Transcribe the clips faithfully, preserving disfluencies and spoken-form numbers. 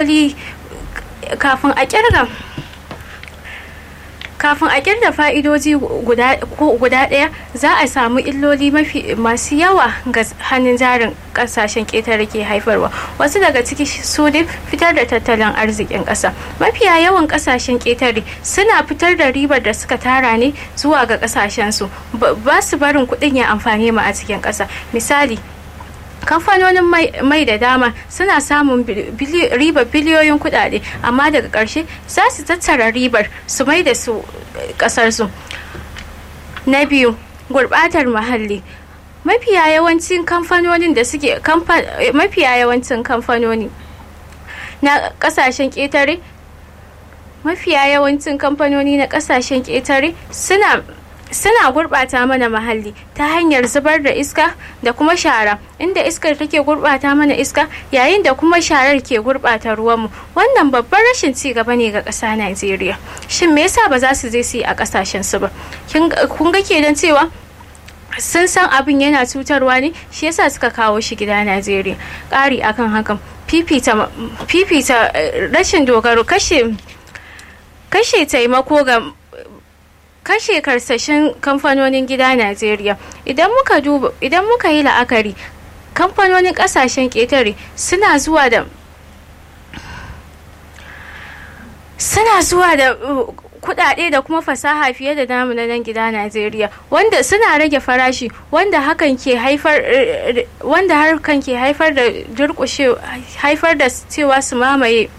illoli kafin a kirga kafin a kirga fa'idoji guda guda ɗaya za a samu illoli mafi masu yawa ga hannun jarin kasashen ƙetare ke haifarwa. Wasu daga ciki su ne fitar da tattalin arzikin ƙasa. Mafiya yawan kasashen ƙetare suna fitar da ribar da suka tara ne zuwa ga kasashensu, ba su barin kuɗin ya amfane mu a cikin ƙasa. Misali, kamfanonin mai da dama suna samun ribar biliyoyin kudade, amma daga ƙarshe za su tattara ribar su mai da su ƙasarsu. Na biyu, gurɓatar muhalli. Mafiya yawancin kamfanonin da suke mafiya yawancin kamfanoni na ƙasashen ƙetare mafiya yawancin kamfanoni na ƙasashen ƙetare suna suna gurɓata mana muhalli ta hanyar zubar da iska da kuma shara, inda iskar take gurɓata mana iska yayin da kuma sharar ke gurɓata ruwanmu. Wannan babban rashin ci gaba ne ga ƙasa Najeriya. Shin me yasa ba za su je su yi a ƙasashen su ba? Kun ga kenan cewa sun san abin yana cutarwa ne, shi yasa suka kawo shi gida Najeriya. Ƙari akan hakan, fifita fifita rashin dogaro, kashe kashe taimako ga kashe karsashin kamfanonin gida Najeriya. Idan muka duba idan muka yi la'akari, kamfanonin kasashen ƙetare suna zuwa da suna zuwa da kudade da kuma fasaha fiye da namu na nan gida Najeriya, wanda suna rage farashi, wanda hakan ke haifar wanda hakan ke haifar da durƙushe haifar da cewa su mamaye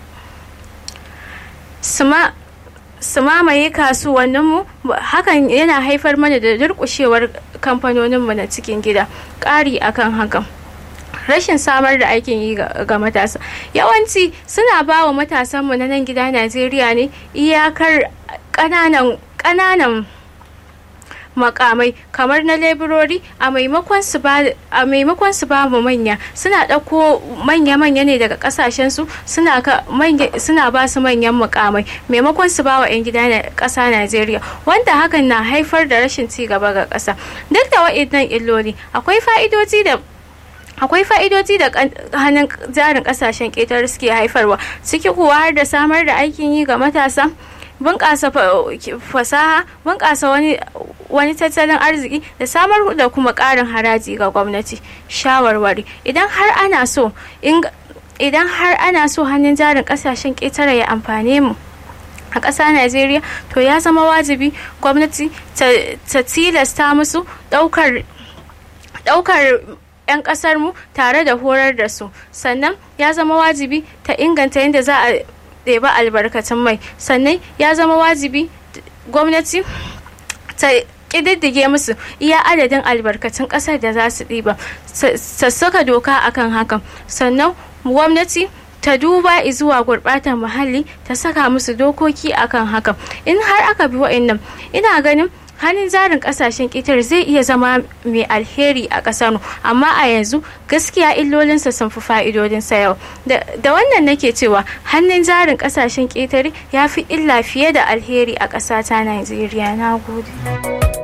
su ma su mamaye kasuwanninmu. Hakan yana haifar mana da durƙushewar kamfanoninmu na cikin gida. Ƙari akan hakan, rashin samar da aikin yi ga matasa. Yawanci suna ba wa matasanmu na nan gida Najeriya ne iyakar ƙananan ƙananan makamai kamar na leburori, a maimakon su ba a maimakon su ba mu manya, suna ɗauko manya-manya ne daga ƙasashen su suna ka manya suna ba su manyan mukamai maimakon su ba wa 'yan gida na ƙasa Najeriya, wanda hakan na haifar da rashin ci gaba ga ƙasa. Duk da waɗannan illoli, akwai fa'idoji da akwai fa'idoji da hannun jarin ƙasashen ƙetare suke haifarwa, ciki kuwa har da samar da aikin yi ga matasa, bunƙasa fasaha, bunƙasa wani wani tattalin arziki da samar da kuma ƙarin haraji ga gwamnati. Shawarwari: idan har ana so idan har ana so hannun jarin ƙasashen ƙetare ya amfane mu a ƙasa Najeriya, to ya zama wajibi gwamnati ta tilasta musu ɗaukar ɗaukar 'yan ƙasar mu tare da horar da su. Sannan ya zama wajibi ta inganta yadda za a ɗeba albarkatun mai. Sannan ya zama wajibi gwamnati ta ƙididdige musu iya adadin albarkatun ƙasar da za su ɗiba, ta saka doka akan hakan. Sannan gwamnati ta duba zuwa gurɓatar muhalli, ta saka musu dokoki akan hakan. In har aka bi wa'annan, ina ganin hannun jarin kasashen ƙetare zai iya zama mai alheri a ƙasar, amma a yanzu gaskiya illolinsa sun fi fa'idodinsa yau. Da wannan nake cewa hannun jarin kasashen ƙetare ya fi illa fiye da alheri a ƙasata Najeriya. Na gode.